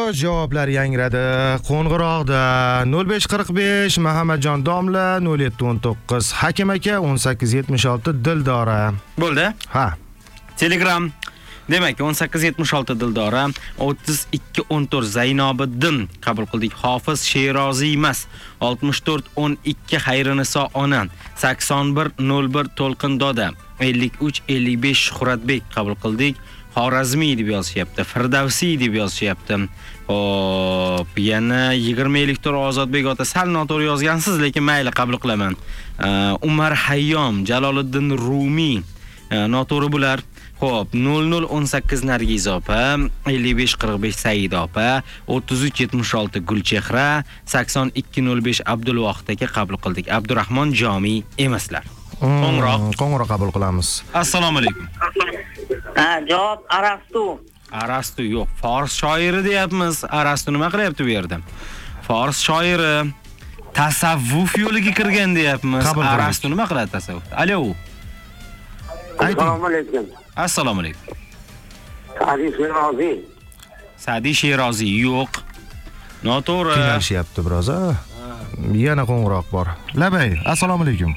Xo'sh, javoblar yangradi. Qo'ng'iroqda 0545 Muhammadjon domla, 0719 Hakim aka, 1876 Dildora. Bo'ldi? Ha. Telegram. Demak, 1876 Dildora, 3214 Zaynobiddin qabul qildik. Hofiz Sheroziy emas. 6412 Xayriniso ona, 8101 To'lqin doda, 5355 Shuhratbek qabul qildik. Xorazmiy deb yozishyapti, Firdavsiy deb yozishyapti. Hop, yana 20 elektor Ozodbek ota sal noto'g'ri yozgansiz, lekin mayli qabul qilaman. Umar Hayyom, Jaloliddin Rumiy, noto'g'ri bular. Hop, 0018 Nargiz opa, 5545 Said opa, 3376 Gulchehra, 8205 Abdulvohid aka qabul qildik. Abdurahmon Jomiy emaslar. Qo'ng'iroq qabul qilamiz. Assalomu alaykum. Javob Arastu. Arastu yo'q, fors shoiri deyapmiz. Arastu nima qilyapti bu yerda? Fors shoiri tasavvuf yo'liga kirgan deyapmiz. Arastu nima qiladi tasavvuf? Alo. Assalomu alaykum. Assalomu alaykum. Sa'diy Sheroziy. Sa'diy Sheroziy yo'q. Noto'g'ri. Qiynashyapti biroz, a? Yana qo'ng'iroq bor. Labay, assalomu alaykum.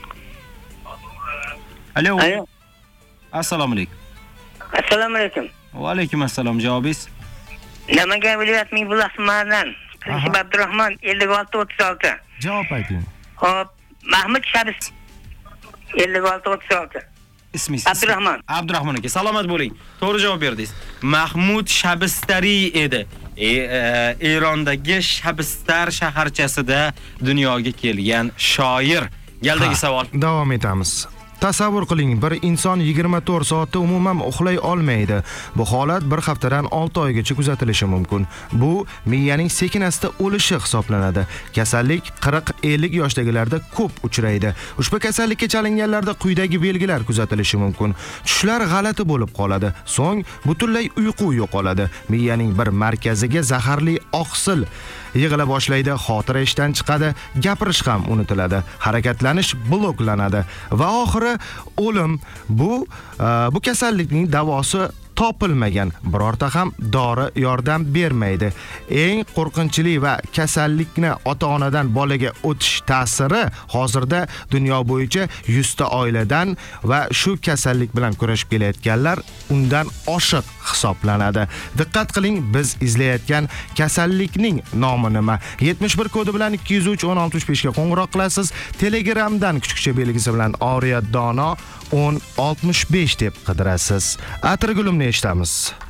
Alo. Assalomu alaykum. Assalomu alaykum. Va alaykum assalom, javobingiz? Nimaga bilyapsizmi bu lafzlardan? Qilishib Abdurahmon 5636. Javob ayting. Hop, Mahmud Shabis 5636. Ismingiz? Abdurahmon. Abdurahmon aka, salomat bo'ling. To'g'ri javob berdingiz. Mahmud Shabistari edi. Erondagi Shabistar shaharchasida dunyoga kelgan shoir. Galdagi savol. Davom etamiz. Tasavvur qiling, bir inson 24 soatda umuman uxlay olmaydi. Bu holat bir haftadan 6 oygacha kuzatilishi mumkin. Bu miyaning sekin-asta o'lishi hisoblanadi. Kasallik 40-50 yoshdagilarda ko'p uchraydi. Ushbu kasallikka chalinganlarda quyidagi belgilar kuzatilishi mumkin. Tushlar g'alati bo'lib qoladi. So'ng butunlay uyqu yo'qoladi. Miyaning bir markaziga zaharli oqsil yig'ila boshlaydi, xotira ishdan chiqadi, gapirish ham unutiladi, harakatlanish bloklanadi va oxiri o'lim. Bu kasallikning davosi topilmagan, birorta ham dori yordam bermaydi. Eng qo'rqinchli va kasallikni ota-onadan bolaga o'tish ta'siri hozirda dunyo bo'yicha 100 ta oiladan va shu kasallik bilan kurashib kelayotganlar undan oshiq hisoblanadi. Diqqat qiling, biz izlayotgan kasallikning nomi nima? 71 kodi bilan 203 1065 ga qo'ng'iroq qilasiz. Telegramdan kichikcha belgisi bilan Oriya Dono 1065 deb qidirasiz. Atirgulimni eshitamiz.